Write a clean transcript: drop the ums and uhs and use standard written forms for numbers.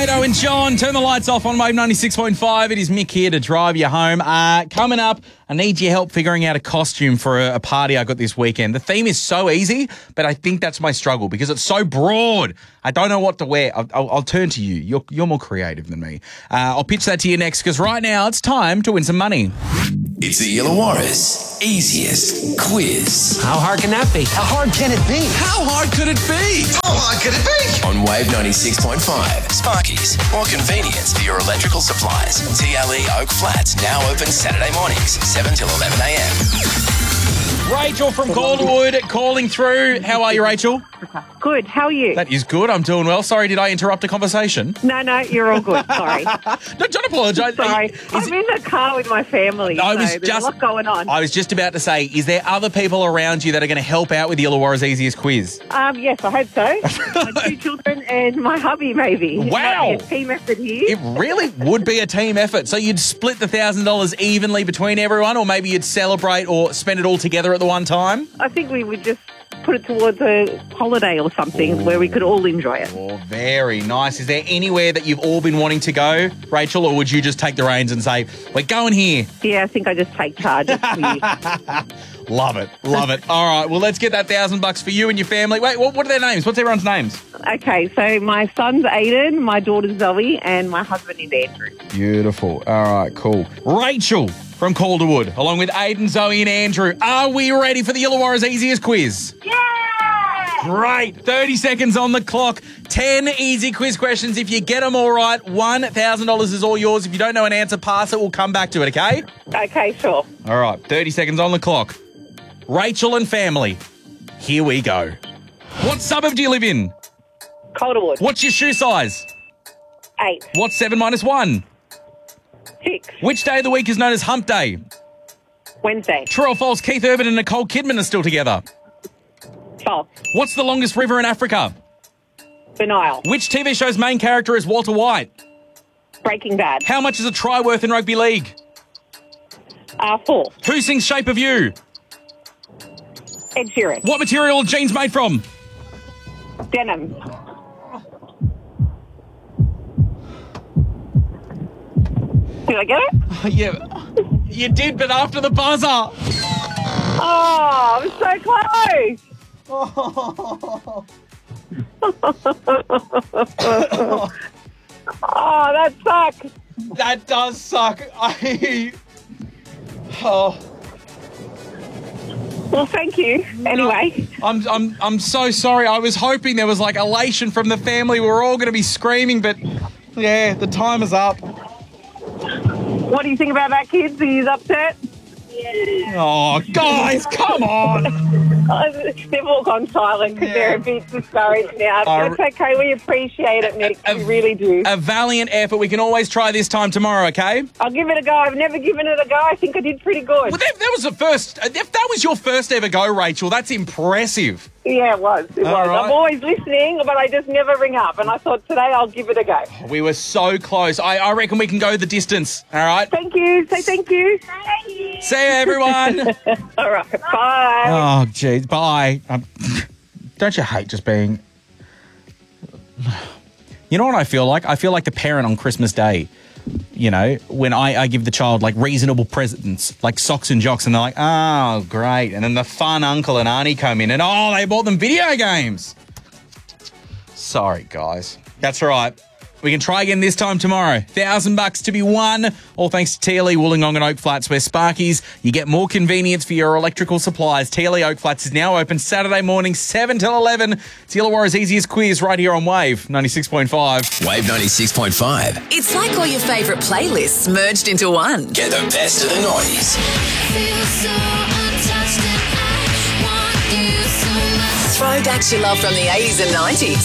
Ado and John, turn the lights off on Wave 96.5. It is Mick here to drive you home. Coming up, I need your help figuring out a costume for a party I got this weekend. The theme is so easy, but I think that's my struggle because it's so broad. I don't know what to wear. I'll turn to you. You're more creative than me. I'll pitch that to you next because right now it's time to win some money. It's the Illawarra's easiest quiz. How hard can that be? How hard can it be? How hard could it be? How hard could it be? On Wave 96.5, Sparky's, more convenience for your electrical supplies. TLE Oak Flats, now open Saturday mornings, 7 till 11 a.m. Rachel from Calderwood calling through. How are you, Rachel? Good. How are you? That is good. I'm doing well. Sorry, did I interrupt a conversation? No, you're all good. Sorry. Don't apologise. Sorry. I'm in the car with my family, there's a lot going on. I was just about to say, is there other people around you that are going to help out with the Illawarra's easiest quiz? Yes, I hope so. My 2 children and my hubby, maybe. Wow. It might be a team effort here. It really would be a team effort. So you'd split the $1,000 evenly between everyone, or maybe you'd celebrate or spend it all together at the one time? I think we would just put it towards a holiday or something where we could all enjoy it. Oh, very nice. Is there anywhere that you've all been wanting to go, Rachel, or would you just take the reins and say, we're going here? Yeah, I think I just take charge. Love it. All right, well, let's get that $1,000 for you and your family. Wait, what are their names? What's everyone's names? Okay, so my son's Aiden, my daughter's Zoe, and my husband is Andrew. Beautiful. All right, cool. Rachel from Calderwood, along with Aiden, Zoe, and Andrew. Are we ready for the Illawarra's easiest quiz? Yeah! Great. 30 seconds on the clock. 10 easy quiz questions. If you get them all right, $1,000 is all yours. If you don't know an answer, pass it. We'll come back to it, okay? Okay, sure. All right, 30 seconds on the clock. Rachel and family, here we go. What suburb do you live in? Calderwood. What's your shoe size? 8. What's 7 minus 1? 6. Which day of the week is known as Hump Day? Wednesday. True or false, Keith Urban and Nicole Kidman are still together? False. What's the longest river in Africa? The Nile. Which TV show's main character is Walter White? Breaking Bad. How much is a try worth in rugby league? 4. Who sings Shape of You? Ed Sheeran. What material are jeans made from? Denim. Did I get it? Yeah, you did, but after the buzzer. Oh, I'm so close. Oh, that sucks. That does suck. Oh. Well, thank you. Anyway. I'm so sorry. I was hoping there was like elation from the family. We were all going to be screaming, but yeah, the time is up. What do you think about that, kids? Are you upset? Yeah. Oh, guys, come on. They've all gone silent because they're a bit discouraged now. That's okay. We appreciate it, Nick. We really do. A valiant effort. We can always try this time tomorrow, okay? I'll give it a go. I've never given it a go. I think I did pretty good. Well, that was the first. If that was your first ever go, Rachel, that's impressive. Yeah, it was. It was. Right. I'm always listening, but I just never ring up. And I thought today I'll give it a go. We were so close. I reckon we can go the distance. All right? Thank you. Say thank you. Thank you. See you, everyone. All right. Bye. Oh, geez. Bye. Don't you hate just being... You know what I feel like? I feel like the parent on Christmas Day. You know, when I give the child, like, reasonable presents, like socks and jocks, and they're like, oh, great. And then the fun uncle and auntie come in and, oh, they bought them video games. Sorry, guys. That's all right. We can try again this time tomorrow. $1,000 to be won. All thanks to TLE Wollongong and Oak Flats, where Sparky's, you get more convenience for your electrical supplies. TLE Oak Flats is now open Saturday morning, 7 till 11. It's Illawarra's easiest quiz right here on Wave 96.5. Wave 96.5. It's like all your favourite playlists merged into one. Get the best of the noise. Throwbacks you love from the 80s and 90s.